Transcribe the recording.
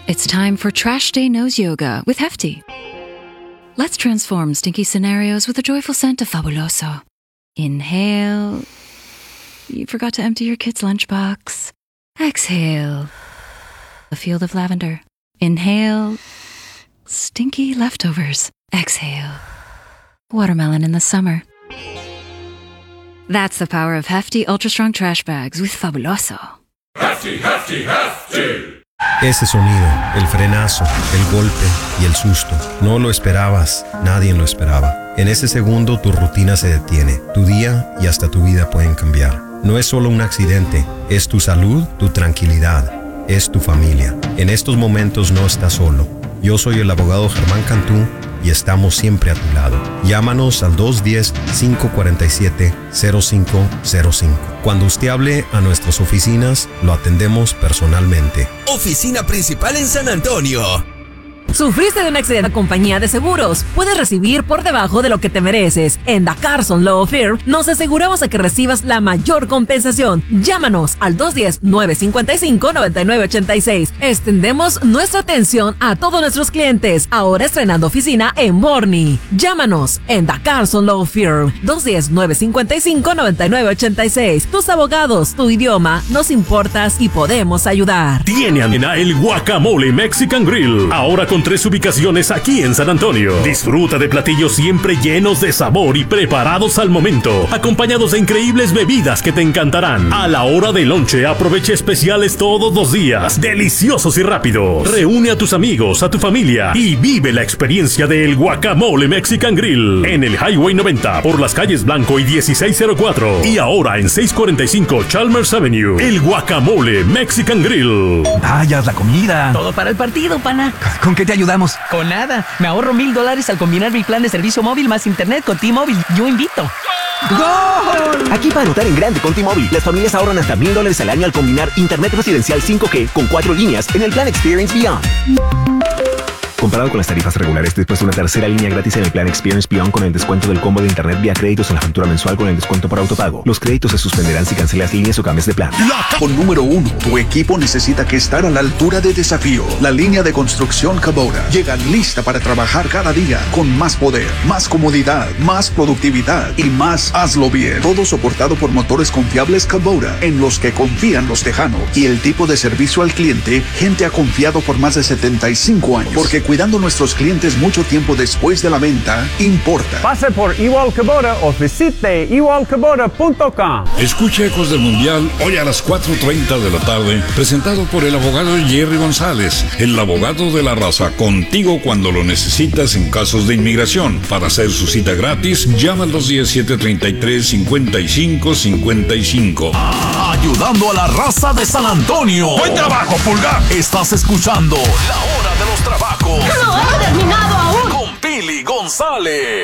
It's time for Trash Day Nose Yoga with Hefty. Let's transform stinky scenarios with the joyful scent of Fabuloso. Inhale. You forgot to empty your kid's lunchbox. Exhale. A field of lavender. Inhale. Stinky leftovers. Exhale. Watermelon in the summer. That's the power of Hefty Ultra Strong Trash Bags with Fabuloso. Hefty, Hefty, Hefty. Ese sonido, el frenazo, el golpe y el susto. No lo esperabas, nadie lo esperaba. En ese segundo tu rutina se detiene, tu día y hasta tu vida pueden cambiar. No es solo un accidente, es tu salud, tu tranquilidad, es tu familia. En estos momentos no estás solo. Yo soy el abogado Germán Cantú y estamos siempre a tu lado. Llámanos al 210-547-0505. Cuando usted hable a nuestras oficinas, lo atendemos personalmente. Oficina principal en San Antonio. ¿Sufriste de un accidente? La compañía de seguros puedes recibir por debajo de lo que te mereces. En The Carson Law Firm nos aseguramos a que recibas la mayor compensación. Llámanos al 210-955-9986. Extendemos nuestra atención a todos nuestros clientes. Ahora estrenando oficina en Borny. Llámanos en The Carson Law Firm 210-955-9986. Tus abogados, tu idioma, nos importas y podemos ayudar. Tiene a el Guacamole Mexican Grill. Ahora con 3 ubicaciones aquí en San Antonio. Disfruta de platillos siempre llenos de sabor y preparados al momento, acompañados de increíbles bebidas que te encantarán. A la hora de lonche, aprovecha especiales todos los días, deliciosos y rápidos. Reúne a tus amigos, a tu familia y vive la experiencia del Guacamole Mexican Grill en el Highway 90 por las calles Blanco y 1604 y ahora en 645 Chalmers Avenue. El Guacamole Mexican Grill. Vaya la comida. Todo para el partido, pana. ¿Con qué te ayudamos? Con nada. Me ahorro $1,000 al combinar mi plan de servicio móvil más internet con T-Mobile. Yo invito. ¡Gol! Aquí para anotar en grande con T-Mobile, las familias ahorran hasta $1,000 al año al combinar internet residencial 5G con 4 líneas en el plan Experience Beyond. Comparado con las tarifas regulares, después de una tercera línea gratis en el plan Experience Beyond con el descuento del combo de internet vía créditos en la factura mensual con el descuento por autopago. Los créditos se suspenderán si cancelas líneas o cambias de plan. Con número 1, tu equipo necesita que estar a la altura de desafío. La línea de construcción Kubota llega lista para trabajar cada día con más poder, más comodidad, más productividad y más hazlo bien. Todo soportado por motores confiables Kubota en los que confían los tejanos. Y el tipo de servicio al cliente, gente ha confiado por más de 75 años. Porque cuidando nuestros clientes mucho tiempo después de la venta, importa. Pase por Ewald Kubota o visite ewaldkubota.com. Escucha Ecos del Mundial hoy a las 4:30 de la tarde, presentado por el abogado Jerry González, el abogado de la raza, contigo cuando lo necesitas en casos de inmigración. Para hacer su cita gratis, llama al 217-733-5555. Ayudando a la raza de San Antonio. ¡Buen trabajo, Pulgar! Estás escuchando La Hora de los Trabajos. ¡No he terminado aún! Con Pili González.